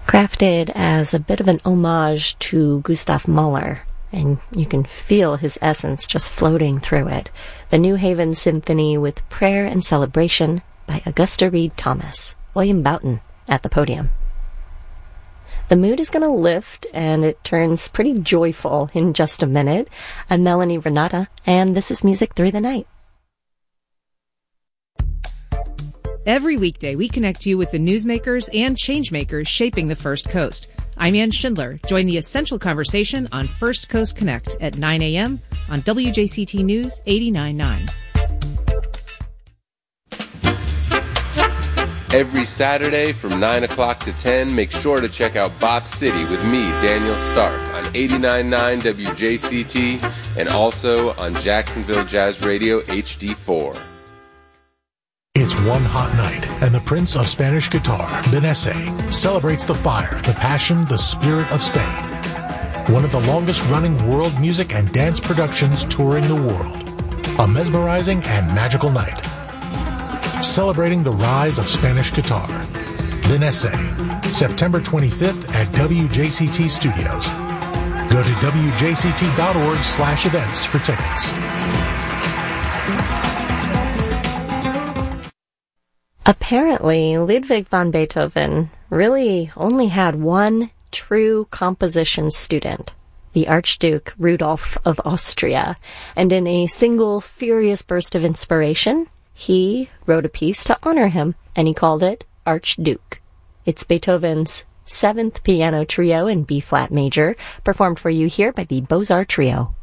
crafted as a bit of an homage to Gustav Mahler, and you can feel his essence just floating through it. The New Haven Symphony with Prayer and Celebration by Augusta Reed Thomas. William Boughton at the podium. The mood is going to lift, and it turns pretty joyful in just a minute. I'm Melanie Renata, and this is Music Through the Night. Every weekday, we connect you with the newsmakers and changemakers shaping the First Coast. I'm Ann Schindler. Join the essential conversation on First Coast Connect at 9 a.m. on WJCT News 89.9. Every Saturday from 9 o'clock to 10, make sure to check out Bop City with me, Daniel Stark, on 89.9 WJCT and also on Jacksonville Jazz Radio HD4. It's one hot night, and the Prince of Spanish Guitar, Benesse, celebrates the fire, the passion, the spirit of Spain. One of the longest-running world music and dance productions touring the world. A mesmerizing and magical night. Celebrating the rise of Spanish guitar. Benesse, September 25th at WJCT Studios. Go to wjct.org/events for tickets. Apparently, Ludwig van Beethoven really only had one true composition student, the Archduke Rudolph of Austria, and in a single furious burst of inspiration, he wrote a piece to honor him, and he called it Archduke. It's Beethoven's 7th Piano Trio in B-flat major, performed for you here by the Beaux-Arts Trio.